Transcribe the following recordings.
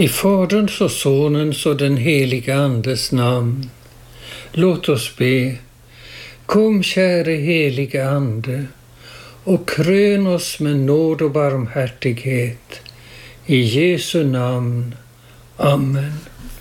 I Faderns och Sonens och den heliga Andes namn. Låt oss be. Kom, käre heliga Ande, och krön oss med nåd och barmhärtighet. I Jesu namn. Amen.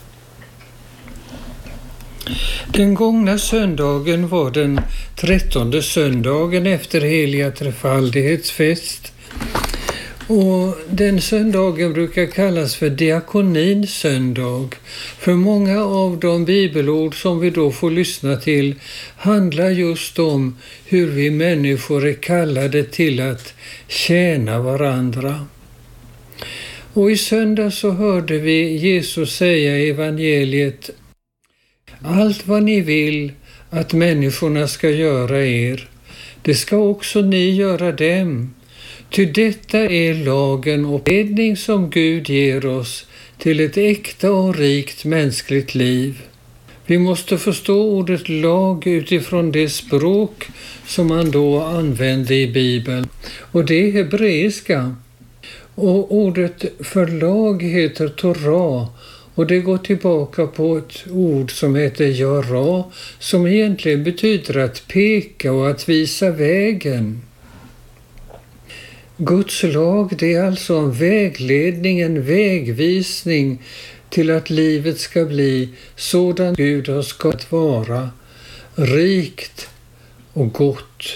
Den gångna söndagen var den 13:e söndagen efter heliga trefaldighetsfest. Och den söndagen brukar kallas för diakonins söndag. För många av de bibelord som vi då får lyssna till handlar just om hur vi människor är kallade till att tjäna varandra. Och i söndag så hörde vi Jesus säga i evangeliet: allt vad ni vill att människorna ska göra er, det ska också ni göra dem. Ty detta är lagen och ledning som Gud ger oss till ett äkta och rikt mänskligt liv. Vi måste förstå ordet lag utifrån det språk som man då använde i Bibeln. Och det är hebreiska. Och ordet för lag heter Torah. Och det går tillbaka på ett ord som heter Jara, som egentligen betyder att peka och att visa vägen. Guds lag, det är alltså en vägledning, en vägvisning till att livet ska bli sådan Gud har skapat vara, rikt och gott.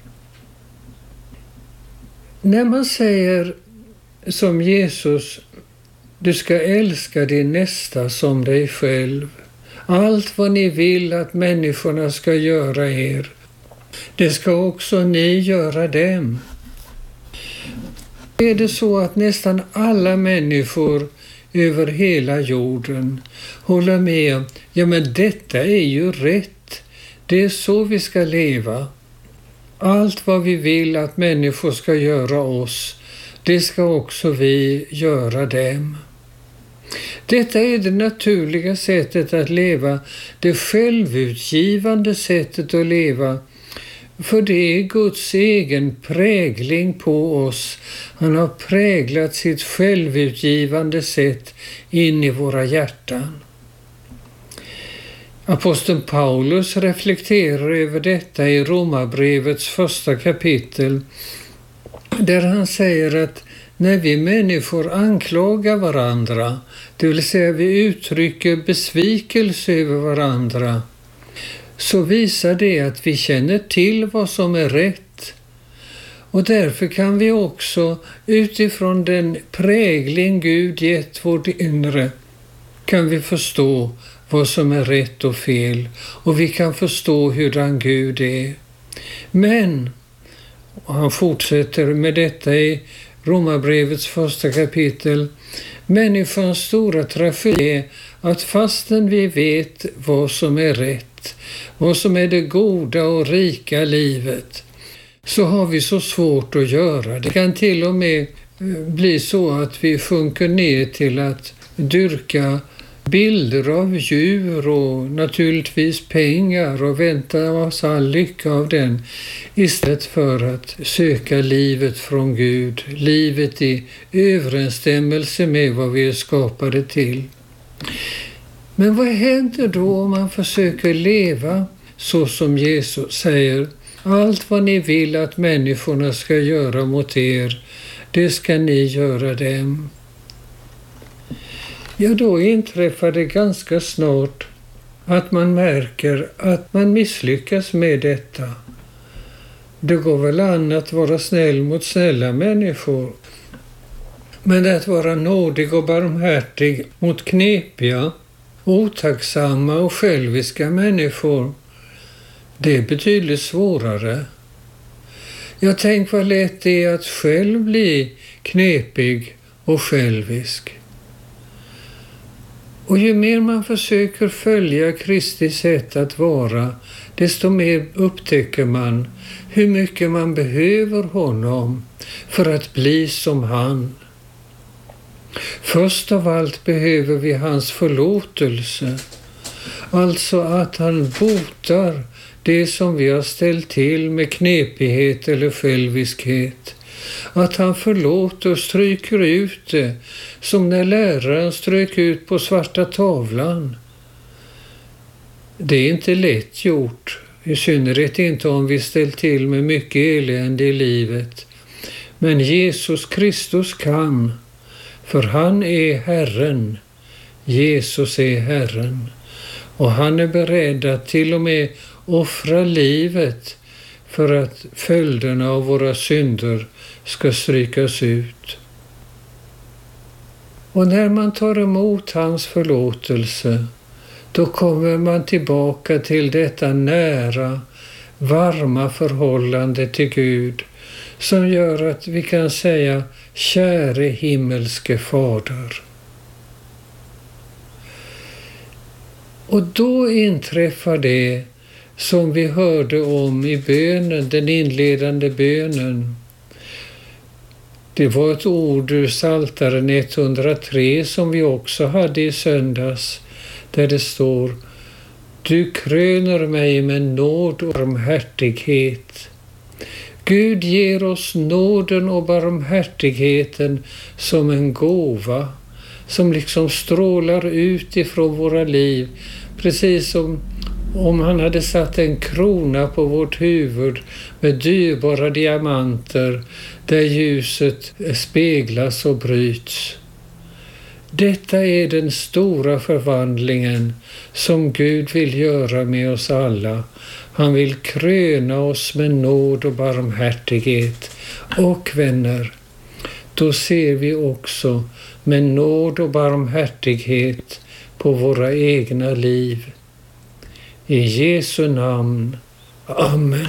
När man säger som Jesus: du ska älska din nästa som dig själv. Allt vad ni vill att människorna ska göra er, det ska också ni göra dem. Är det så att nästan alla människor över hela jorden håller med? Ja, men detta är ju rätt. Det är så vi ska leva. Allt vad vi vill att människor ska göra oss, det ska också vi göra dem. Detta är det naturliga sättet att leva, det självutgivande sättet att leva. För det är Guds egen prägling på oss. Han har präglat sitt självutgivande sätt in i våra hjärtan. Aposteln Paulus reflekterar över detta i Romarbrevets 1:a kapitel, där han säger att när vi människor anklagar varandra, det vill säga vi uttrycker besvikelse över varandra, så visar det att vi känner till vad som är rätt. Och därför kan vi också utifrån den prägling Gud gett vårt inre, kan vi förstå vad som är rätt och fel. Och vi kan förstå hurdan Gud är. Men, och han fortsätter med detta i Romarbrevets 1:a kapitel, människans stora tragedi är att fastän vi vet vad som är rätt, vad som är det goda och rika livet, så har vi så svårt att göra det. Det kan till och med bli så att vi sjunker ner till att dyrka bilder av djur och naturligtvis pengar och vänta oss all lycka av den, istället för att söka livet från Gud, livet i överensstämmelse med vad vi är skapade till. Men vad händer då om man försöker leva så som Jesus säger: allt vad ni vill att människorna ska göra mot er, det ska ni göra dem. Ja, då inträffar det ganska snart att man märker att man misslyckas med detta. Det går väl an att vara snäll mot snälla människor, men att vara nådig och barmhärtig mot knepiga, otacksamma och själviska människor, det är betydligt svårare. Jag tänker vad lätt det är att själv bli knepig och självisk. Och ju mer man försöker följa Kristi sätt att vara, desto mer upptäcker man hur mycket man behöver honom för att bli som han. Först av allt behöver vi hans förlåtelse, alltså att han botar det som vi har ställt till med knepighet eller själviskhet. Att han förlåter och stryker ut det, som när läraren strök ut på svarta tavlan. Det är inte lätt gjort, i synnerhet inte om vi ställt till med mycket elände i livet. Men Jesus Kristus kan, för han är Herren. Jesus är Herren. Och han är beredd att till och med offra livet för att följderna av våra synder ska strykas ut. Och när man tar emot hans förlåtelse, då kommer man tillbaka till detta nära, varma förhållande till Gud som gör att vi kan säga: käre himmelske Fader. Och då inträffar det som vi hörde om i bönen, den inledande bönen. Det var ett ord ur Psaltaren 103 som vi också hade i söndags, där det står: du kröner mig med nåd och barmhärtighet. Gud ger oss nåden och barmhärtigheten som en gåva som liksom strålar ut ifrån våra liv, precis som om han hade satt en krona på vårt huvud med dyrbara diamanter där ljuset speglas och bryts. Detta är den stora förvandlingen som Gud vill göra med oss alla. Han vill kröna oss med nåd och barmhärtighet. Och vänner, då ser vi också med nåd och barmhärtighet på våra egna liv. I Jesu namn. Amen.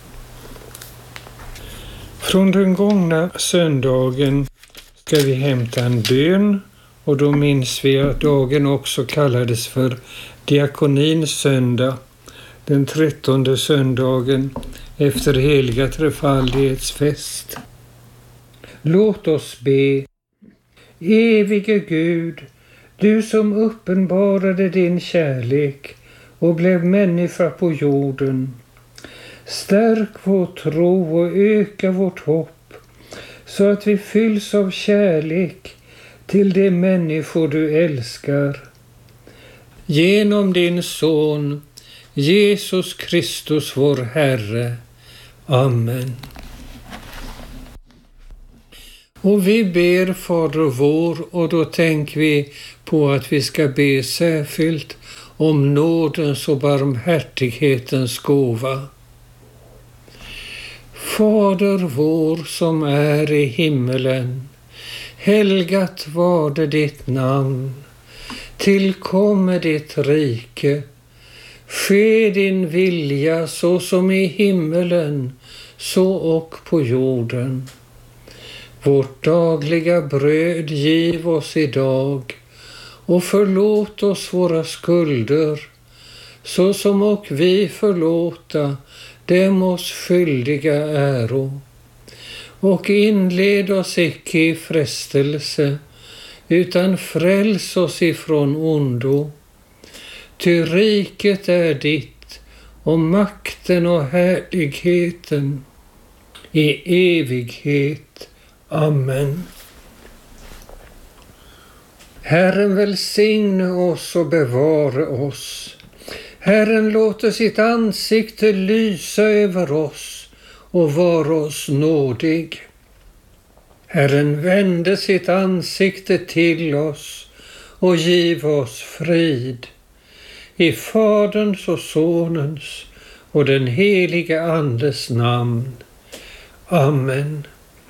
Från den gångna söndagen ska vi hämta en bön, och då minns vi att dagen också kallades för diakonins söndag, den 13:e söndagen efter heliga trefaldighets fest. Låt oss be. Evige Gud, du som uppenbarade din kärlek och blev människa på jorden. Stärk vår tro och öka vårt hopp så att vi fylls av kärlek till de människor du älskar. Genom din son Jesus Kristus vår Herre. Amen. Och vi ber Fader vår, och då tänker vi på att vi ska be särskilt om nådens och barmhärtighetens gåva. Fader vår som är i himmelen, helgat varde ditt namn. Tillkommer ditt rike. Ske din vilja så som i himmelen, så och på jorden. Vårt dagliga bröd giv oss idag, och förlåt oss våra skulder, så som och vi förlåta dem oss skyldiga äro. Och inled oss icke i frestelse, utan fräls oss ifrån ondo. Ty riket är ditt, och makten och härligheten i evighet. Amen. Herren välsigne oss och bevara oss. Herren låter sitt ansikte lysa över oss och vara oss nådig. Herren vände sitt ansikte till oss och giv oss frid. I Faderns och Sonens och den helige Andes namn. Amen.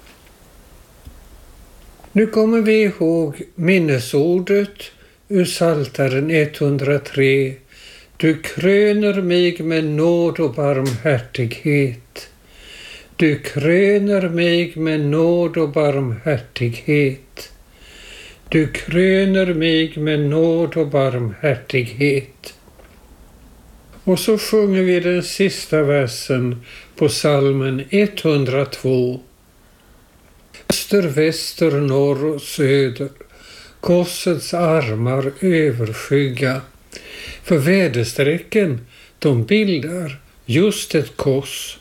Nu kommer vi ihåg minnesordet ur Psaltaren 103. Du kröner mig med nåd och barmhärtighet. Du kröner mig med nåd och barmhärtighet. Du kröner mig med nåd och barmhärtighet. Och så sjunger vi den sista versen på psalmen 102. Öster, väster, norr och söder, korsets armar överskygga. För väderstrecken, de bildar just ett kors.